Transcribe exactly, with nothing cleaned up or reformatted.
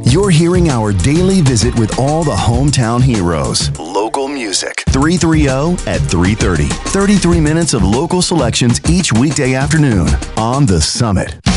You're hearing our daily visit with all the hometown heroes. Local music. three thirty at three thirty. thirty-three minutes of local selections each weekday afternoon on The Summit.